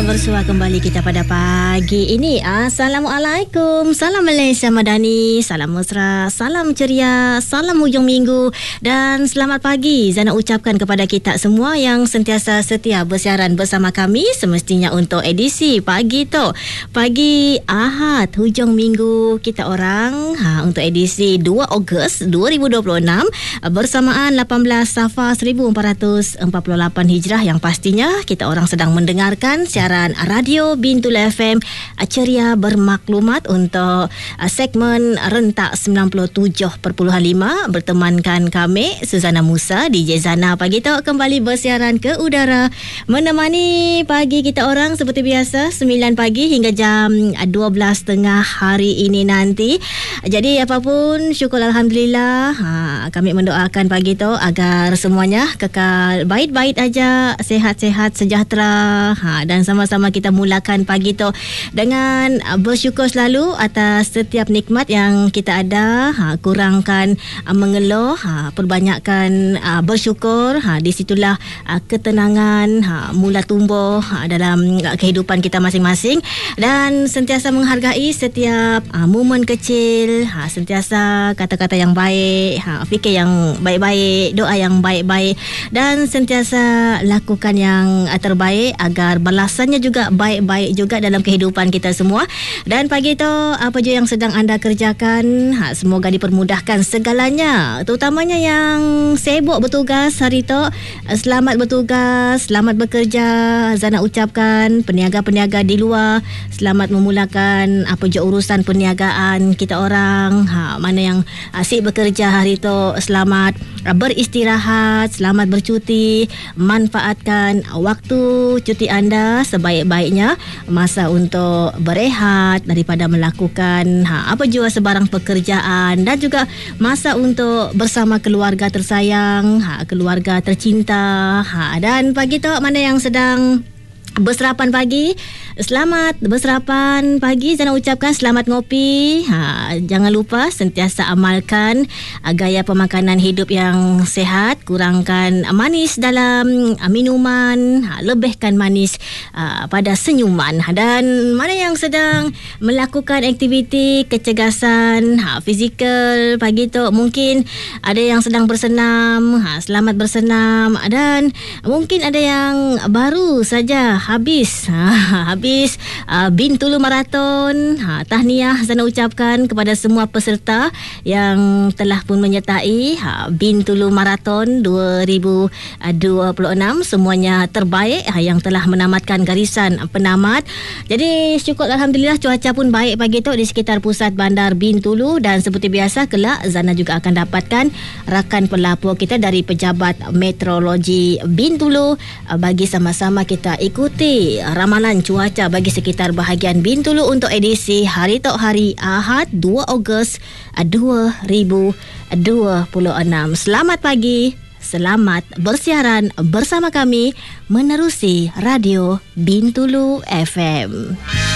bersua kembali kita pada pagi ini. Assalamualaikum. Salam Malaysia Madani, salam mesra, salam ceria, salam hujung minggu dan selamat pagi Zana ucapkan kepada kita semua yang sentiasa setia bersiaran bersama kami semestinya untuk edisi pagi tu. Pagi Ahad hujung minggu kita orang untuk edisi 2 Ogos 2026 bersamaan 18 Safar 1448 Hijrah yang pastinya kita orang sedang mendengarkan siaran radio Bintul FM ceria bermaklumat untuk segmen rentak 97.5 bertemankan kami Suzana Musa DJ Zana pagi tu kembali bersiaran ke udara menemani pagi kita orang seperti biasa 9 pagi hingga jam 12.30 hari ini nanti. Jadi apapun syukur alhamdulillah kami mendoakan pagi tu agar semuanya kekal baik-baik aja, sehat-sehat, sejahtera dan sama-sama kita mulakan pagi tu dengan bersyukur selalu atas setiap nikmat yang kita ada. Kurangkan mengeluh, perbanyakkan bersyukur. Di situlah ketenangan mula tumbuh dalam kehidupan kita masing-masing dan sentiasa menghargai setiap momen kecil, sentiasa kata-kata yang baik, fikir yang baik-baik, doa yang baik-baik dan sentiasa lakukan yang terbaik agar balasannya juga baik-baik juga dalam kehidupan kita semua. Dan pagi itu apa je yang sedang anda kerjakan, semoga dipermudahkan segalanya, terutamanya yang sibuk bertugas hari itu. Selamat bertugas, selamat bekerja. Zana ucapkan peniaga-peniaga di luar selamat memulakan apa je urusan perniagaan kita orang. Mana yang asyik bekerja hari itu selamat beristirahat, selamat bercuti, manfaatkan waktu cuti anda sebaik-baiknya, masa untuk berehat daripada melakukan apa jua sebarang pekerjaan dan juga masa untuk bersama keluarga tersayang, keluarga tercinta. Dan pagi tu mana yang sedang berserapan pagi, selamat berserapan pagi. Zana ucapkan selamat ngopi. Jangan lupa sentiasa amalkan gaya pemakanan hidup yang sehat, kurangkan manis dalam minuman, lebihkan manis pada senyuman. Dan mana yang sedang melakukan aktiviti kecergasan fizikal pagi tu, mungkin ada yang sedang bersenam, selamat bersenam. Dan mungkin ada yang baru saja habis Bintulu Marathon. Tahniah Zana ucapkan kepada semua peserta yang telah pun menyertai Bintulu Marathon 2026. Semuanya terbaik yang telah menamatkan garisan penamat. Jadi syukur alhamdulillah cuaca pun baik pagi tu di sekitar pusat bandar Bintulu dan seperti biasa kelak Zana juga akan dapatkan rakan pelapor kita dari Pejabat Meteorologi Bintulu bagi sama-sama kita ikuti ramalan cuaca bagi sekitar bahagian Bintulu untuk edisi hari tok hari Ahad 2 Ogos 2026. Selamat pagi, selamat bersiaran bersama kami menerusi radio Bintulu FM.